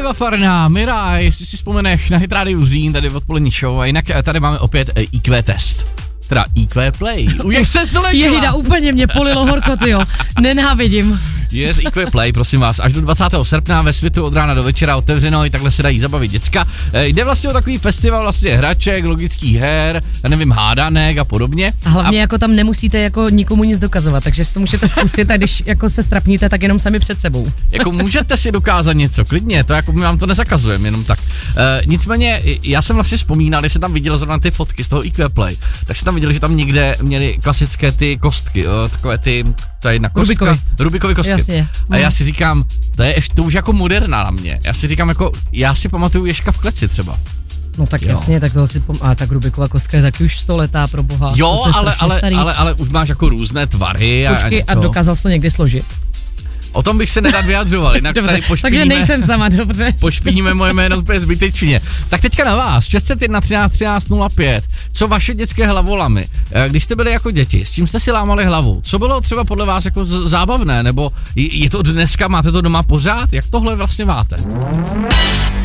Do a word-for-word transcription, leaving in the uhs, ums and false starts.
Eva Farná, Mira, jestli si vzpomeneš na Hit Radio Zlín, tady v odpolední show, a jinak tady máme opět í kvé test. Teda í kvé Play. Jak se zlekla. Jejda, úplně mě polilo horko, tyjo. Nenávidím. Yes, í kvé Play, prosím vás, až do dvacátého srpna ve Svitu od rána do večera otevřeno, i takhle se dají zabavit děcka. E, jde vlastně o takový festival vlastně hraček, logických her, já nevím, hádanek a podobně. A hlavně a... jako tam nemusíte jako nikomu nic dokazovat, takže si to můžete zkusit a když jako se strapníte, tak jenom sami před sebou. Jako můžete si dokázat něco, klidně, to jako my vám to nezakazujeme, jenom tak. E, nicméně, já jsem vlastně vzpomínal, když jsem tam viděl zrovna ty fotky z toho í kvé Play, tak jsem tam viděl, že tam někde měli klasické ty kostky, o, takové ty, to je jedna kostka. Rubikovi. Rubikovy kostky. Jasně. A já si říkám, to je to už jako moderna na mě. Já si říkám jako, já si pamatuju Ježka v kleci třeba. No tak jo. Jasně, tak toho si pom... A tak Rubiková kostka je taky už stoletá, pro boha. Jo, to, to ale, ale, ale, ale už máš jako různé tvary. Počkej, a, a, a dokázal jsi to někdy složit? O tom bych se nerad vyjadřoval, jinak dobře, tady pošpíníme. Takže nejsem sama, dobře. Pošpíníme moje jméno úplně zbytečně. Tak teďka na vás, šest set jedna třináct třináct nula pět. Co vaše dětské hlavolamy? Když jste byli jako děti, s čím jste si lámali hlavu? Co bylo třeba podle vás jako z- zábavné? Nebo je to dneska, máte to doma pořád? Jak tohle vlastně máte?